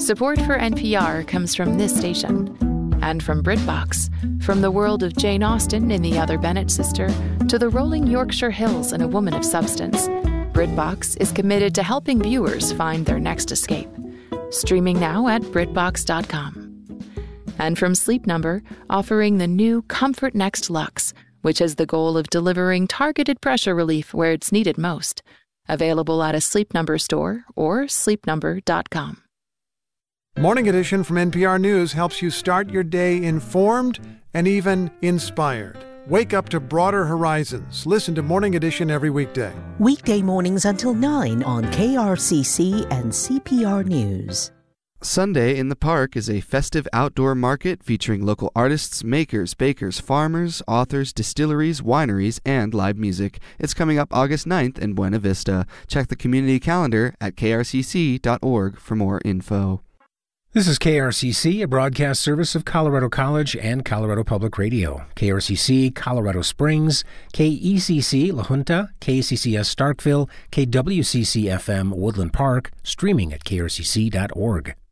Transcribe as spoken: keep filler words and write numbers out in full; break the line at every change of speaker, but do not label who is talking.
Support for N P R comes from this station and from BritBox. From the world of Jane Austen in The Other Bennet Sister to the rolling Yorkshire Hills in A Woman of Substance, BritBox is committed to helping viewers find their next escape. Streaming now at BritBox dot com. And from Sleep Number, offering the new Comfort Next Luxe, which has the goal of delivering targeted pressure relief where it's needed most. Available at a Sleep Number store or sleep number dot com.
Morning Edition from N P R News helps you start your day informed and even inspired. Wake up to broader horizons. Listen to Morning Edition every weekday.
Weekday mornings until nine on K R C C and C P R News.
Sunday in the Park is a festive outdoor market featuring local artists, makers, bakers, farmers, authors, distilleries, wineries, and live music. It's coming up August ninth in Buena Vista. Check the community calendar at k r c c dot org for more info.
This is K R C C, a broadcast service of Colorado College and Colorado Public Radio. K R C C Colorado Springs, K E C C La Junta, K C C S Starkville, K W C C F M Woodland Park, streaming at k r c c dot org.